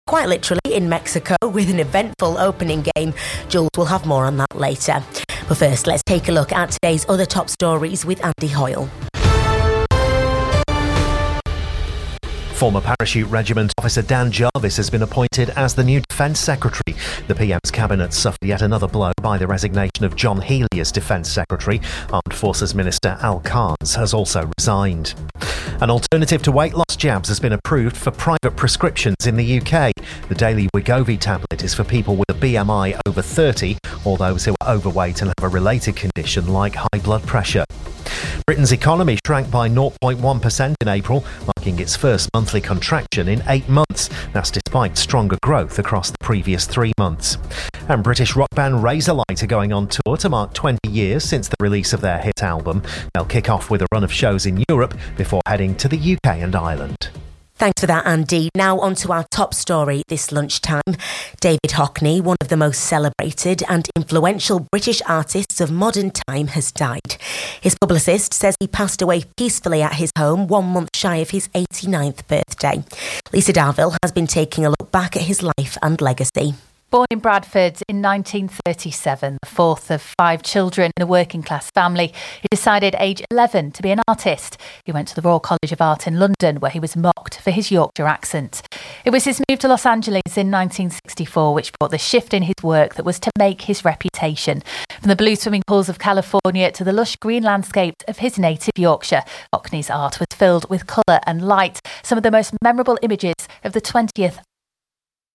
quite literally in Mexico with an eventful opening game. Jules will have more on that later. But first, let's take a look at today's other top stories with Andy Hoyle. Former Parachute Regiment officer Dan Jarvis has been appointed as the new Defence Secretary. The PM's cabinet suffered yet another blow by the resignation of John Healey as Defence Secretary. Armed Forces Minister Al Carnes has also resigned. An alternative to weight loss jabs has been approved for private prescriptions in the UK. The daily Wegovy tablet is for people with a BMI over 30 or those who are overweight and have a related condition like high blood pressure. Britain's economy shrank by 0.1% in April, marking its first monthly contraction in 8 months. That's despite stronger growth across the previous 3 months. And British rock band Razorlight are going on tour to mark 20 years since the release of their hit album. They'll kick off with a run of shows in Europe before heading to the UK and Ireland. Thanks for that, Andy. Now on to our top story this lunchtime. David Hockney, one of the most celebrated and influential British artists of modern time, has died. His publicist says he passed away peacefully at his home 1 month shy of his 89th birthday. Lisa Darville has been taking a look back at his life and legacy. Born in Bradford in 1937, the fourth of 5 children in a working-class family, he decided age 11 to be an artist. He went to the Royal College of Art in London, where he was mocked for his Yorkshire accent. It was his move to Los Angeles in 1964 which brought the shift in his work that was to make his reputation. From the blue swimming pools of California to the lush green landscapes of his native Yorkshire, Hockney's art was filled with colour and light, some of the most memorable images of the 20th